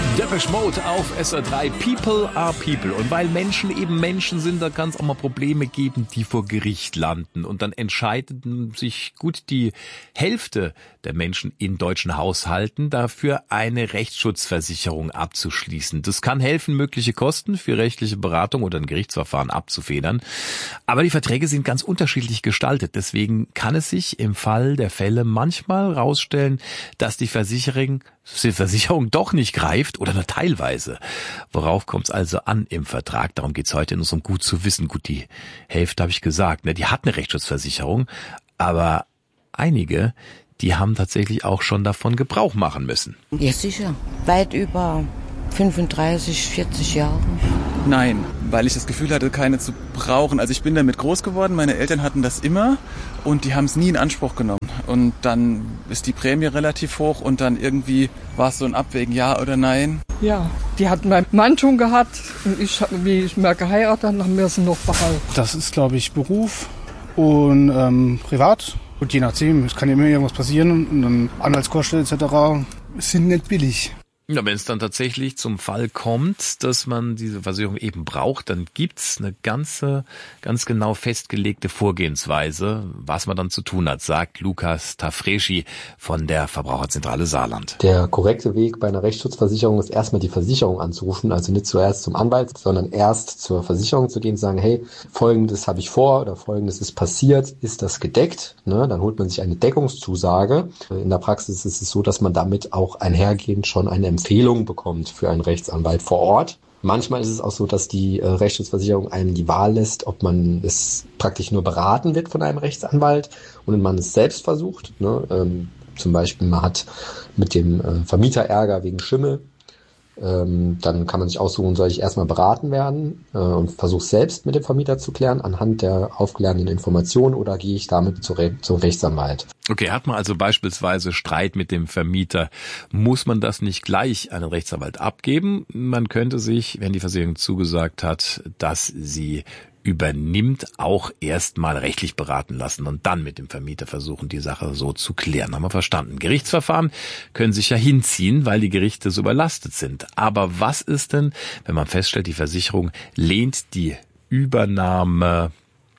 Depeche Mode auf SR3. People are people. Und weil Menschen eben Menschen sind, da kann es auch mal Probleme geben, die vor Gericht landen. Und dann entscheiden sich gut die Hälfte der Menschen in deutschen Haushalten dafür, eine Rechtsschutzversicherung abzuschließen. Das kann helfen, mögliche Kosten für rechtliche Beratung oder ein Gerichtsverfahren abzufedern. Aber die Verträge sind ganz unterschiedlich gestaltet. Deswegen kann es sich im Fall der Fälle manchmal rausstellen, dass die Versicherung doch nicht greift oder nur teilweise. Worauf kommt es also an im Vertrag? Darum geht's heute in unserem Gut zu wissen. Gut, die Hälfte habe ich gesagt, ne? Die hat eine Rechtsschutzversicherung, aber einige, die haben tatsächlich auch schon davon Gebrauch machen müssen. Ja, sicher. Weit über 35, 40 Jahre. Nein, weil ich das Gefühl hatte, keine zu brauchen. Also ich bin damit groß geworden, meine Eltern hatten das immer und die haben es nie in Anspruch genommen. Und dann ist die Prämie relativ hoch und dann irgendwie war es so ein Abwägen, ja oder nein. Ja, die hat mein Mann schon gehabt und wie ich mal geheiratet habe, haben wir sie noch behalten. Das ist, glaube ich, Beruf und privat. Und je nachdem, es kann immer irgendwas passieren und dann Anwaltskosten etc. sind nicht billig. Ja, wenn es dann tatsächlich zum Fall kommt, dass man diese Versicherung eben braucht, dann gibt's eine ganz genau festgelegte Vorgehensweise, was man dann zu tun hat, sagt Lukas Tafreschi von der Verbraucherzentrale Saarland. Der korrekte Weg bei einer Rechtsschutzversicherung ist erstmal die Versicherung anzurufen, also nicht zuerst zum Anwalt, sondern erst zur Versicherung zu gehen und sagen, hey, Folgendes habe ich vor oder Folgendes ist passiert, ist das gedeckt? Ne? Dann holt man sich eine Deckungszusage. In der Praxis ist es so, dass man damit auch einhergehend schon eine Empfehlung bekommt für einen Rechtsanwalt vor Ort. Manchmal ist es auch so, dass die Rechtsschutzversicherung einem die Wahl lässt, ob man es praktisch nur beraten wird von einem Rechtsanwalt und man es selbst versucht. Ne? Zum Beispiel man hat mit dem Vermieter Ärger wegen Schimmel. Dann kann man sich aussuchen, soll ich erstmal beraten werden und versuche selbst mit dem Vermieter zu klären anhand der aufklärenden Informationen oder gehe ich damit zum Rechtsanwalt. Okay, hat man also beispielsweise Streit mit dem Vermieter, muss man das nicht gleich an den Rechtsanwalt abgeben. Man könnte sich, wenn die Versicherung zugesagt hat, dass sie übernimmt, auch erstmal rechtlich beraten lassen und dann mit dem Vermieter versuchen, die Sache so zu klären. Haben wir verstanden. Gerichtsverfahren können sich ja hinziehen, weil die Gerichte so überlastet sind. Aber was ist denn, wenn man feststellt, die Versicherung lehnt die Übernahme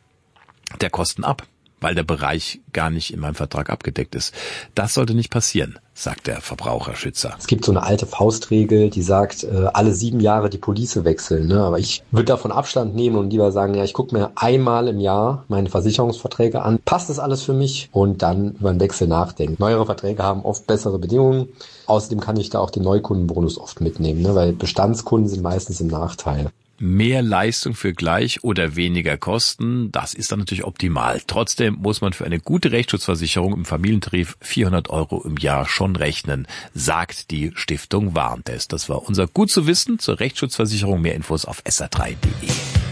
der Kosten ab, weil der Bereich gar nicht in meinem Vertrag abgedeckt ist? Das sollte nicht passieren, sagt der Verbraucherschützer. Es gibt so eine alte Faustregel, die sagt, alle 7 Jahre die Police wechseln. Ne? Aber ich würde davon Abstand nehmen und lieber sagen, ja, ich gucke mir einmal im Jahr meine Versicherungsverträge an. Passt das alles für mich? Und dann über einen Wechsel nachdenken. Neuere Verträge haben oft bessere Bedingungen. Außerdem kann ich da auch den Neukundenbonus oft mitnehmen, ne? Weil Bestandskunden sind meistens im Nachteil. Mehr Leistung für gleich oder weniger Kosten, das ist dann natürlich optimal. Trotzdem muss man für eine gute Rechtsschutzversicherung im Familientarif 400 € im Jahr schon rechnen, sagt die Stiftung Warentest. Das war unser Gut zu wissen zur Rechtsschutzversicherung. Mehr Infos auf sr3.de.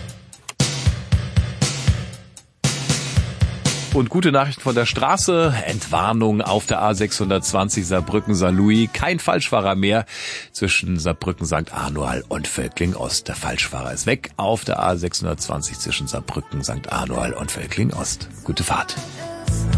Und gute Nachrichten von der Straße. Entwarnung auf der A620 Saarbrücken-Saarlouis. Kein Falschfahrer mehr zwischen Saarbrücken-St. Anual und Völkling-Ost. Der Falschfahrer ist weg auf der A620 zwischen Saarbrücken-St. Anual und Völkling-Ost. Gute Fahrt.